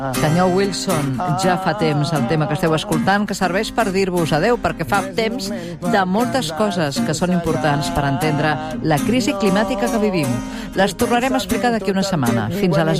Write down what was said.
Senyor Wilson, ja fa temps el tema que esteu escoltant que serveix per dir-vos adeu, perquè fa temps de moltes coses que són importants per entendre la crisi climàtica que vivim. Les tornarem a explicar d'aquí una setmana. Fins aleshores.